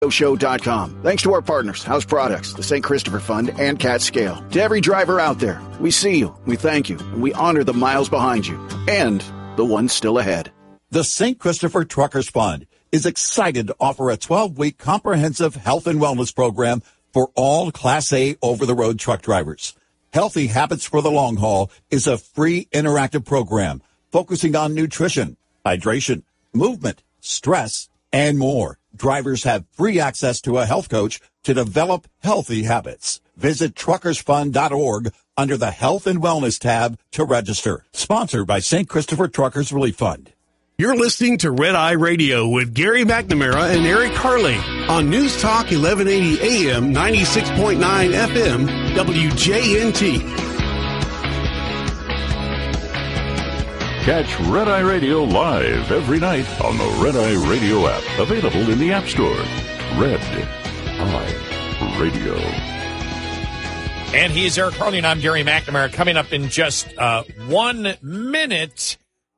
Show.com. Thanks to our partners, House Products, the St. Christopher Fund, and Cat Scale. To every driver out there, we see you, we thank you, and we honor the miles behind you and the ones still ahead. The St. Christopher Truckers Fund is excited to offer a 12-week comprehensive health and wellness program for all Class A over-the-road truck drivers. Healthy Habits for the Long Haul is a free interactive program focusing on nutrition, hydration, movement, stress, and more. Drivers have free access to a health coach to develop healthy habits. Visit truckersfund.org under the Health and Wellness tab to register. Sponsored by St. Christopher Truckers Relief Fund. You're listening to Red Eye Radio with Gary McNamara and Eric Carley on News Talk 1180 AM, 96.9 FM, WJNT. Catch Red Eye Radio live every night on the Red Eye Radio app, available in the App Store. Red Eye Radio. And he's Eric Carley, and I'm Gary McNamara. Coming up in just 1 minute,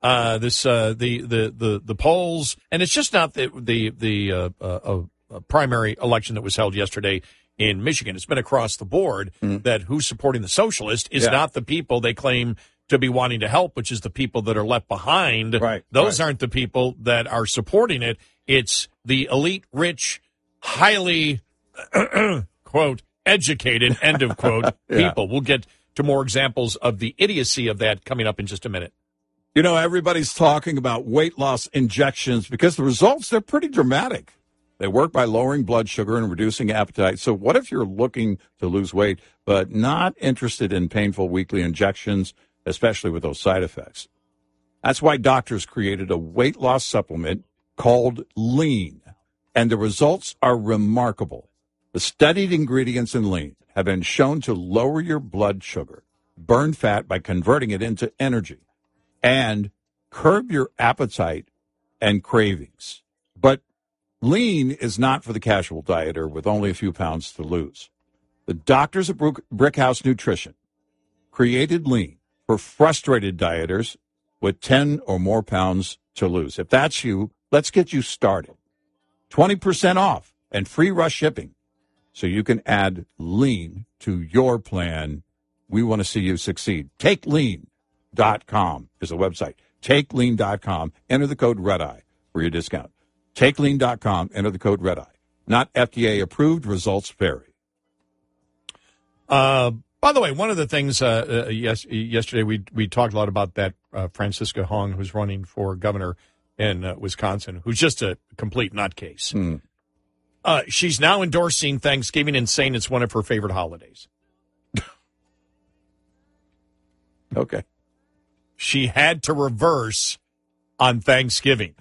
the polls, and it's just not the primary election that was held yesterday in Michigan. It's been across the board that who's supporting the socialist is not the people they claim to be wanting to help, which is the people that are left behind. Right. Those aren't the people that are supporting it. It's the elite, rich, highly, quote, educated, end of quote, people. We'll get to more examples of the idiocy of that coming up in just a minute. You know, everybody's talking about weight loss injections because the results, they're pretty dramatic. They work by lowering blood sugar and reducing appetite. So what if you're looking to lose weight but not interested in painful weekly injections, especially with those side effects? That's why doctors created a weight loss supplement called Lean, and the results are remarkable. The studied ingredients in Lean have been shown to lower your blood sugar, burn fat by converting it into energy, and curb your appetite and cravings. But Lean is not for the casual dieter with only a few pounds to lose. The doctors at Brickhouse Nutrition created Lean for frustrated dieters with 10 or more pounds to lose. If that's you, let's get you started. 20% off and free rush shipping so you can add Lean to your plan. We want to see you succeed. TakeLean.com is the website. TakeLean.com. Enter the code REDEYE for your discount. TakeLean.com. Enter the code REDEYE. Not FDA approved. Results vary. By the way, one of the things yesterday we talked a lot about that Francisca Hong, who's running for governor in Wisconsin, who's just a complete nutcase. She's now endorsing Thanksgiving and saying it's one of her favorite holidays. Okay. She had to reverse on Thanksgiving.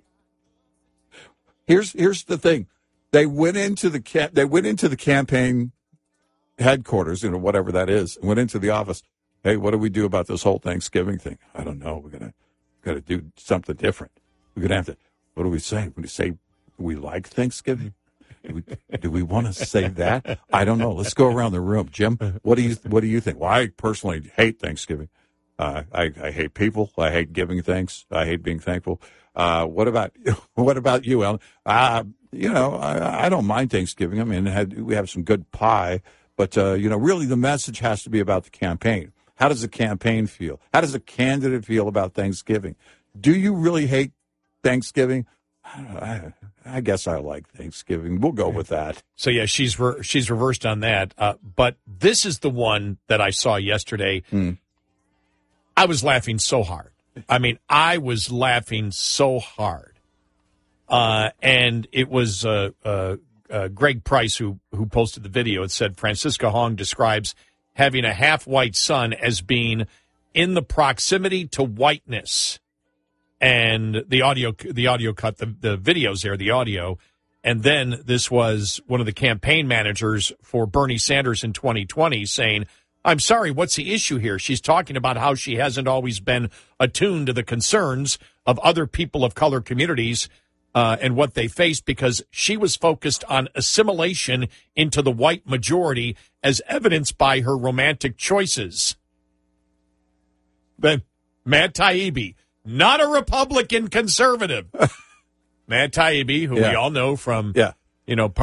Here's the thing. They went into the campaign headquarters, whatever that is, and went into the office. Hey, what do we do about this whole Thanksgiving thing? I don't know. We're gonna do something different. We're gonna have to. What do we say? We say we like Thanksgiving. Do we want to say that? I don't know. Let's go around the room. Jim, what do you think? Well, I personally hate Thanksgiving. I hate people. I hate giving thanks. I hate being thankful. What about you, Ellen? I don't mind Thanksgiving. I mean, we have some good pie, but really the message has to be about the campaign. How does the campaign feel? How does a candidate feel about Thanksgiving? Do you really hate Thanksgiving? I guess I like Thanksgiving. We'll go with that. So, yeah, she's reversed on that. But this is the one that I saw yesterday. I was laughing so hard. I mean, I was laughing so hard. And it was Greg Price who posted the video. It said, Francisca Hong describes having a half-white son as being in the proximity to whiteness. And the audio cut, the videos there, the audio. And then this was one of the campaign managers for Bernie Sanders in 2020 saying, I'm sorry, what's the issue here? She's talking about how she hasn't always been attuned to the concerns of other people of color communities and what they face because she was focused on assimilation into the white majority as evidenced by her romantic choices. Then Matt Taibbi, not a Republican conservative. Matt Taibbi, who we all know from you know,